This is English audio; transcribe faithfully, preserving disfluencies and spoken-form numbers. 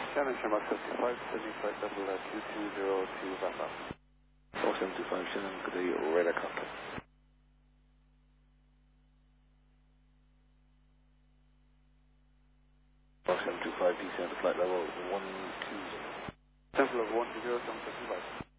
Shannon, Shamrock fifty-five, Sydney flight level uh, two two zero two back up. four seven two five Shannon, good day, radar contact. four seven two five, descend to flight level one two zero. Temple of one two zero, Shamrock fifty-five.